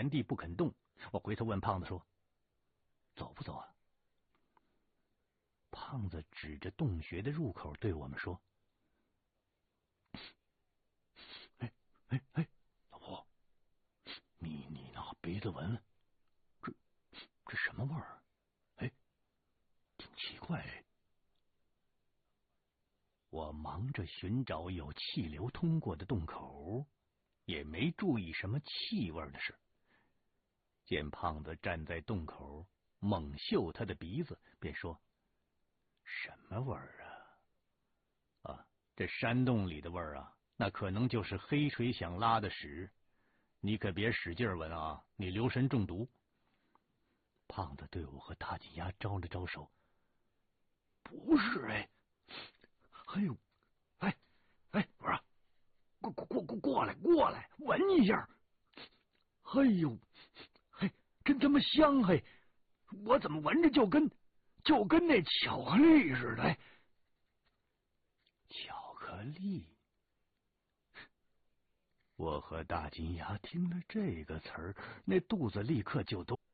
原地不肯动。我回头问胖子说：“走不走啊？”胖子指着洞穴的入口对我们说：“老婆，你拿鼻子闻，这什么味儿？挺奇怪。”我忙着寻找有气流通过的洞口，也没注意什么气味的事。见胖子站在洞口猛嗅他的鼻子，便说：“什么味儿啊？这山洞里的味儿啊，那可能就是黑水响拉的屎，你可别使劲闻啊，你留神中毒。”胖子对我和大金牙招了招手：“不是不是，过来，闻一下。真他妈香我怎么闻着就跟那巧克力似的？巧克力？我和大金牙听了这个词儿，那肚子立刻就都